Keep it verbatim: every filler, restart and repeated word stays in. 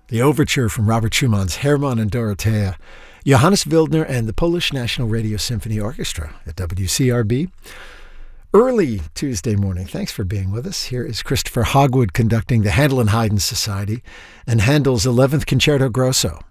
the overture from Robert Schumann's Hermann and Dorothea, Johannes Wildner and the Polish National Radio Symphony Orchestra at W C R B. Early Tuesday morning. Thanks for being with us. Here is Christopher Hogwood conducting the Handel and Haydn Society and Handel's eleventh Concerto Grosso.